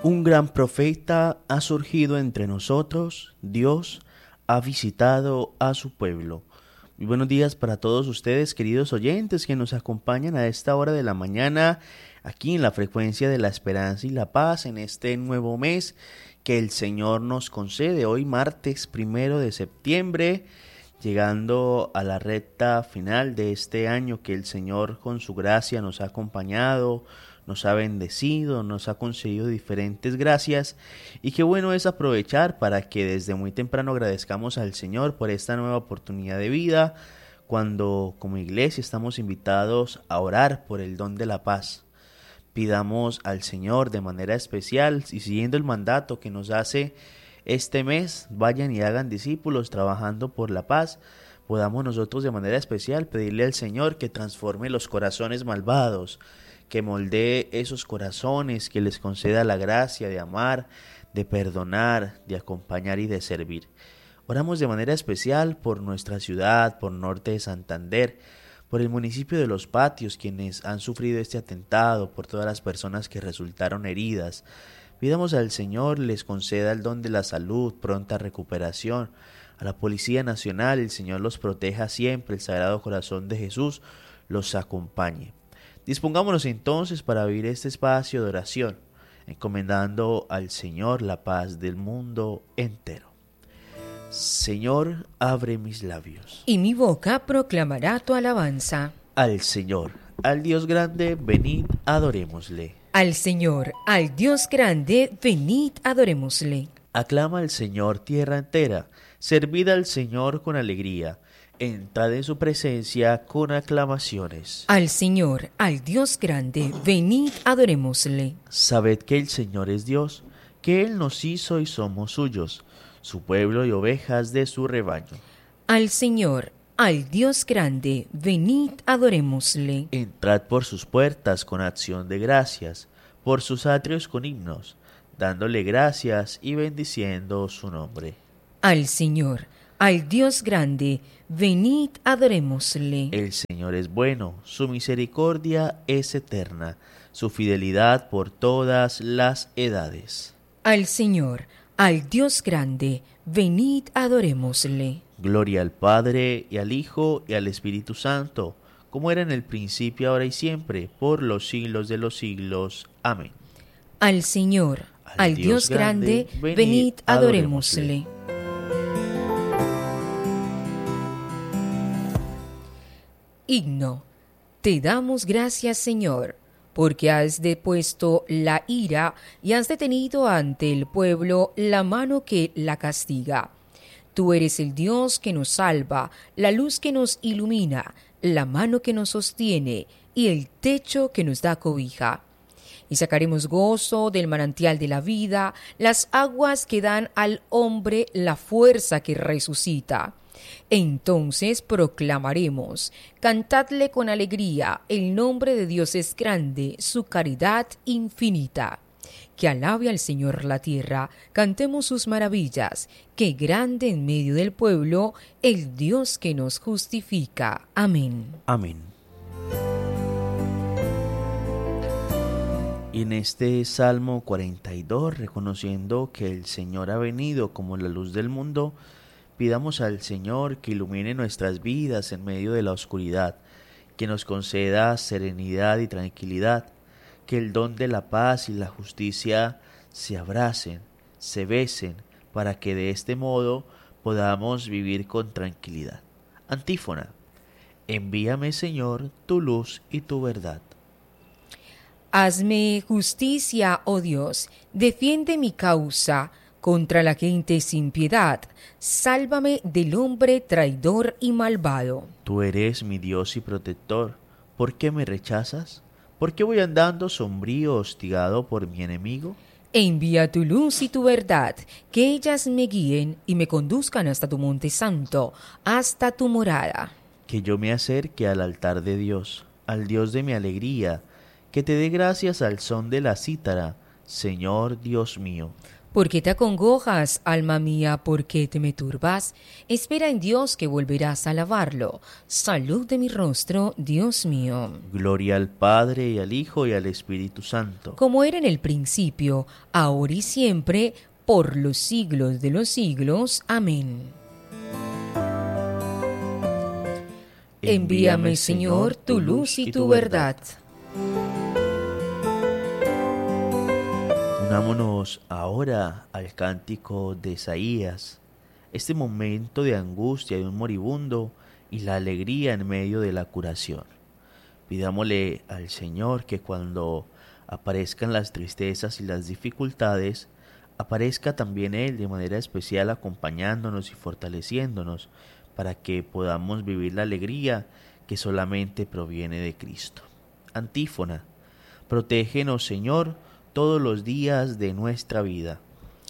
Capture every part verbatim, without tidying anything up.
Un gran profeta ha surgido entre nosotros. Dios ha visitado a su pueblo. Muy buenos días para todos ustedes, queridos oyentes que nos acompañan a esta hora de la mañana, aquí en la frecuencia de la esperanza y la paz, en este nuevo mes que el Señor nos concede. Hoy martes primero de septiembre, llegando a la recta final de este año que el Señor con su gracia nos ha acompañado, nos ha bendecido, nos ha concedido diferentes gracias, y qué bueno es aprovechar para que desde muy temprano agradezcamos al Señor por esta nueva oportunidad de vida, cuando como iglesia estamos invitados a orar por el don de la paz. Pidamos al Señor de manera especial, y siguiendo el mandato que nos hace este mes, vayan y hagan discípulos trabajando por la paz. Podamos nosotros de manera especial pedirle al Señor que transforme los corazones malvados, que moldee esos corazones, que les conceda la gracia de amar, de perdonar, de acompañar y de servir. Oramos de manera especial por nuestra ciudad, por Norte de Santander, por el municipio de Los Patios, quienes han sufrido este atentado, por todas las personas que resultaron heridas. Pidamos al Señor les conceda el don de la salud, pronta recuperación. A la Policía Nacional, el Señor los proteja siempre, el Sagrado Corazón de Jesús los acompañe. Dispongámonos entonces para vivir este espacio de oración, encomendando al Señor la paz del mundo entero. Señor, abre mis labios, y mi boca proclamará tu alabanza. Al Señor, al Dios grande, venid, adorémosle. Al Señor, al Dios grande, venid, adorémosle. Aclama al Señor tierra entera, servid al Señor con alegría. Entrad en su presencia con aclamaciones. Al Señor, al Dios grande, venid, adorémosle. Sabed que el Señor es Dios, que Él nos hizo y somos suyos, su pueblo y ovejas de su rebaño. Al Señor, al Dios grande, venid, adorémosle. Entrad por sus puertas con acción de gracias, por sus atrios con himnos, dándole gracias y bendiciendo su nombre. Al Señor, al Dios grande, venid, adorémosle. El Señor es bueno, su misericordia es eterna, su fidelidad por todas las edades. Al Señor, al Dios grande, venid, adorémosle. Gloria al Padre, y al Hijo, y al Espíritu Santo, como era en el principio, ahora y siempre, por los siglos de los siglos. Amén. Al Señor, al, al Dios, Dios grande, grande, venid, venid adorémosle. adorémosle. Himno. Te damos gracias, Señor, porque has depuesto la ira y has detenido ante el pueblo la mano que la castiga. Tú eres el Dios que nos salva, la luz que nos ilumina, la mano que nos sostiene y el techo que nos da cobija. Y sacaremos gozo del manantial de la vida, las aguas que dan al hombre la fuerza que resucita. Entonces proclamaremos, cantadle con alegría, el nombre de Dios es grande, su caridad infinita. Que alabe al Señor la tierra, cantemos sus maravillas, que grande en medio del pueblo, el Dios que nos justifica. Amén. Amén. Y en este Salmo cuarenta y dos, reconociendo que el Señor ha venido como la luz del mundo, pidamos al Señor que ilumine nuestras vidas en medio de la oscuridad, que nos conceda serenidad y tranquilidad, que el don de la paz y la justicia se abracen, se besen, para que de este modo podamos vivir con tranquilidad. Antífona. Envíame, Señor, tu luz y tu verdad. Hazme justicia, oh Dios, defiende mi causa contra la gente sin piedad, sálvame del hombre traidor y malvado. Tú eres mi Dios y protector, ¿por qué me rechazas? ¿Por qué voy andando sombrío, hostigado por mi enemigo? Envía tu luz y tu verdad, que ellas me guíen y me conduzcan hasta tu monte santo, hasta tu morada. Que yo me acerque al altar de Dios, al Dios de mi alegría, que te dé gracias al son de la cítara, Señor Dios mío. ¿Por qué te acongojas, alma mía? ¿Por qué te me turbas? Espera en Dios que volverás a alabarlo. Salud de mi rostro, Dios mío. Gloria al Padre, y al Hijo, y al Espíritu Santo. Como era en el principio, ahora y siempre, por los siglos de los siglos. Amén. Envíame, Señor, tu luz y tu verdad. Unámonos ahora al cántico de Isaías, este momento de angustia de un moribundo y la alegría en medio de la curación. Pidámosle al Señor que cuando aparezcan las tristezas y las dificultades, aparezca también Él de manera especial acompañándonos y fortaleciéndonos para que podamos vivir la alegría que solamente proviene de Cristo. Antífona: protégenos, Señor, todos los días de nuestra vida.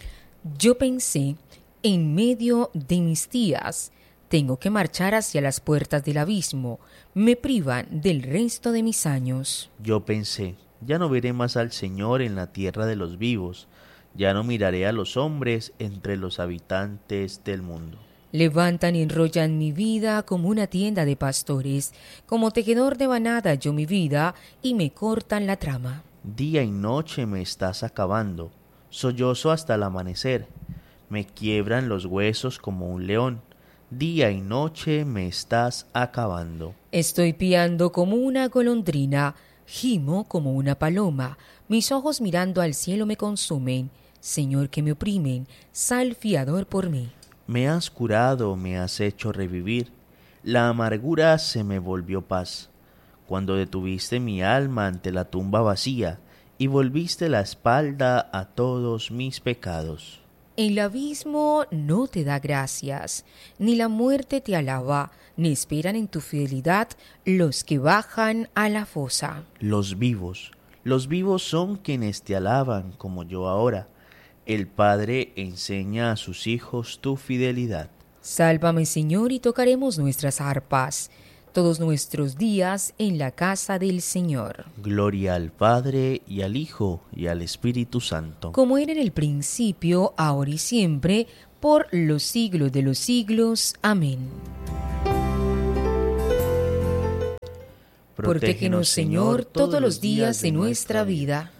Yo pensé, en medio de mis días, tengo que marchar hacia las puertas del abismo, me privan del resto de mis años. Yo pensé, ya no veré más al Señor en la tierra de los vivos, ya no miraré a los hombres entre los habitantes del mundo. Levantan y enrollan mi vida como una tienda de pastores, como tejedor de manada yo mi vida, y me cortan la trama. Día y noche me estás acabando, sollozo hasta el amanecer, me quiebran los huesos como un león, día y noche me estás acabando. Estoy piando como una golondrina, gimo como una paloma, mis ojos mirando al cielo me consumen, Señor que me oprimen, sal fiador por mí. Me has curado, me has hecho revivir, la amargura se me volvió paz. Cuando detuviste mi alma ante la tumba vacía y volviste la espalda a todos mis pecados. El abismo no te da gracias, ni la muerte te alaba, ni esperan en tu fidelidad los que bajan a la fosa. Los vivos, los vivos son quienes te alaban como yo ahora. El Padre enseña a sus hijos tu fidelidad. Sálvame, Señor, y tocaremos nuestras arpas todos nuestros días en la casa del Señor. Gloria al Padre, y al Hijo, y al Espíritu Santo. Como era en el principio, ahora y siempre, por los siglos de los siglos. Amén. Protégenos, Señor, todos los días de nuestra vida.